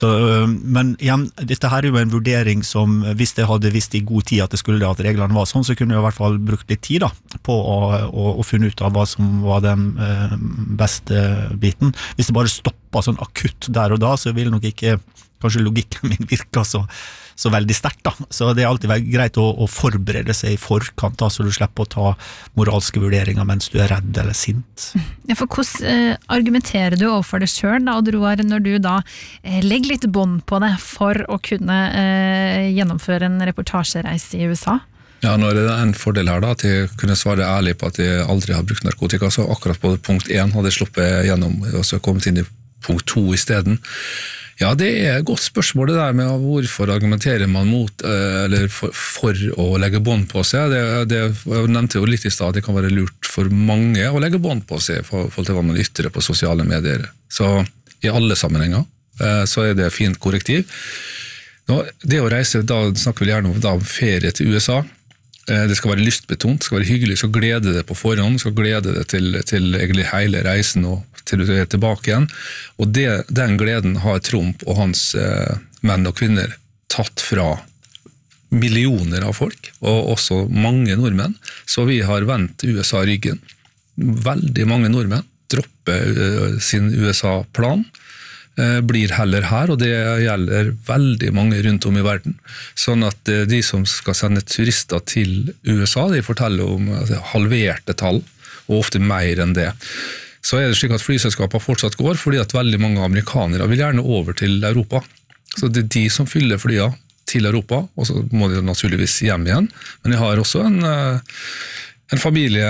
Men igjen, dette her jo en vurdering som, hvis jeg hadde visst i god tid at det skulle at reglene var sånn, så kunne jeg i hvert fall brukt litt tid da, på å finne ut av hva som var den beste biten. Hvis det bare stoppet sånn akutt der og da, så vil nok ikke kanskje logikken min virke så veldig sterkt da. Så det alltid greit å forberede seg i forkant da, så du slipper å ta moralske vurderinger mens du redd eller sint. Ja, for hvordan argumenterer du overfor deg selv da, Odd Roar, når du da legger litt bånd på det for å kunne gjennomføre en reportasjereise i USA? Ja, nå det en fordel her da, at jeg kunne svare ærlig på at jeg aldri har brukt narkotika, så akkurat på punkt 1 hadde jeg sluppet gjennom, og så kommet inn i punkt 2 i stedet. Ja, det et godt spørsmål det der med hvorfor argumenterer man mot, eller for å legge bånd på seg. Jeg nevnte jo litt i stad, det kan være lurt for mange å legge bånd på seg for til hva man ytrer på sosiale medier. Så i alle sammenhenger så det fint korrektiv. Det å reise, da snakker vi gjerne om ferie til USA. Det skal være lystbetont, det skal være hyggelig, du skal glede det på forhånd, du skal glede det til egentlig hele reisen og til du tilbake igjen. Og den gleden har Trump og hans menn og kvinner tatt fra millioner av folk, og også mange nordmenn. Så vi har vendt USA ryggen. Veldig mange nordmenn dropper sin USA-plan, blir heller her, og det gjelder veldig mange rundt om i verden. Sånn at de som skal sende turister til USA, de forteller om halverte tall, og ofte mer enn det. Så det slik at flyselskapene fortsatt går, fordi at veldig mange amerikanere vil gjerne over til Europa. Så det de som fyller flya til Europa, og så må de naturligvis hjem igjen. Men jeg har også en familie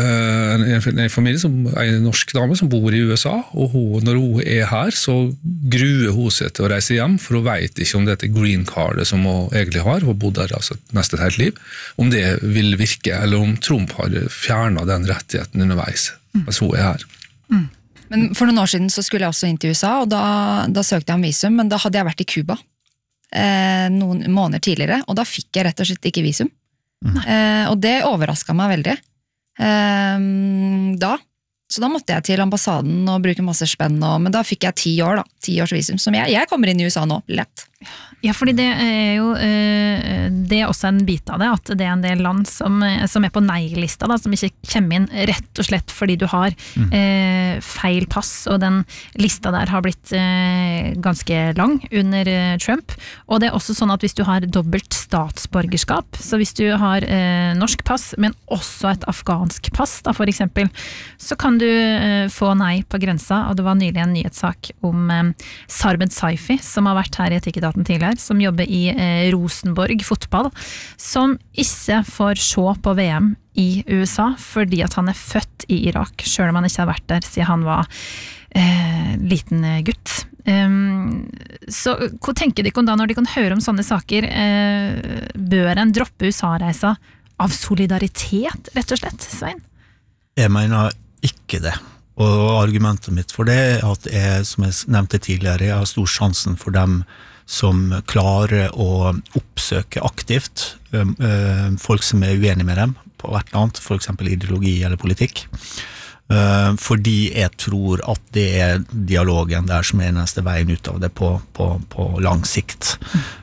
som en norsk dame som bor i USA, og når hun her, så gruer hun seg til å reise hjem, for hun vet ikke om dette green cardet som hun egentlig har, hun bodde der altså nesten et helt liv, om det vil virke, eller om Trump har fjernet den rettigheten underveis, mens hun her. Men for noen år siden så skulle jeg også inn til USA, og da søkte jeg om visum, men da hadde jeg vært i Cuba noen måneder tidligere, og da fikk jeg rett og slett ikke visum. Og det overrasket meg veldig så da måtte jeg til ambassaden og bruke masse spenn, men da fikk jeg 10 års visum, som jeg kommer inn i USA nå, lett. Ja, fordi det jo det også en bit av det, at det en del land som på nei-lista, da, som ikke kommer inn rett og slett fordi du har feil pass, og den lista der har blitt ganske lang under Trump, og det også sånn at hvis du har dobbelt statsborgerskap, så hvis du har norsk pass, men også et afghansk pass, da for eksempel, så kan du få nei på grensa, og det var nylig en nyhetssak om Sarmed Saifi, som har vært her i Etikketaten tidligere, som jobber i Rosenborg fotball, som ikke får se på VM i USA, fordi at han født i Irak, selv om han ikke har vært der siden han var liten gutt. Så hva tenker de da når de kan høre om sånne saker? Bør en droppe USA-reisa av solidaritet, rett og slett, Svein? Jeg mener ikke det. Og argumentet mitt for det at jeg, som jeg nevnte tidligere, jeg har stor sjansen for dem som klarer å oppsøke aktivt folk som uenige med dem på hvert annet, for eksempel ideologi eller politikk. Fordi jeg tror at det dialogen der som eneste veien ut av det på lang sikt.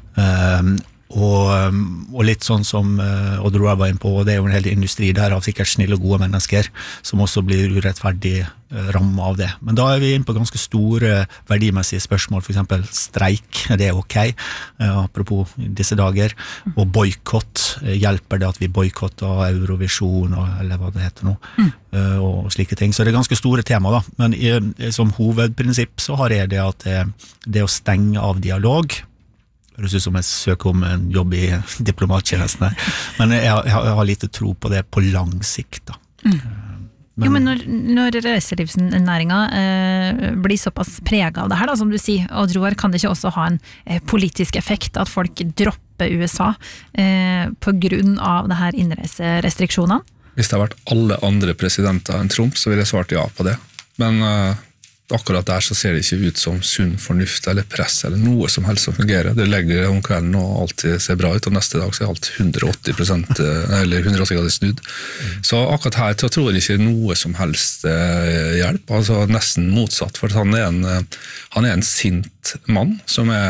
Og litt sånn som Odd Roar var inne på, og det jo en hel industri der av sikkert snille og gode mennesker som også blir urettferdig rammet av det. Men da vi inne på ganske store verdimessige spørsmål, for eksempel streik, det ok, apropos disse dager, og boykott, hjelper det at vi boykotter Eurovision, eller hva det heter nå, og slike ting. Så det ganske store tema da, men som hovedprinsipp så har jeg det at det å stenge av dialog, det høres ut som jeg søker om en jobb i diplomattjenesten her. Men jeg har lite tro på det på lang sikt da. Men når reiselivsnæringen blir såpass preget av det her da, som du sier, Odd Roar, kan det ikke også ha en politisk effekt at folk dropper USA på grunn av det her innreiserestriksjonene? Hvis det har vært alle andre presidenter enn Trump, så vil jeg svart ja på det. Men akkurat der så ser det ikke ut som sunn fornuft eller press eller noe som helst som fungerer. Det legger om kvelden og alltid ser bra ut, og neste dag så er alt 180% eller 180 grader snudd. Så akkurat her så tror jeg ikke noe som helst hjelp, altså nesten motsatt, for han er en sint mann som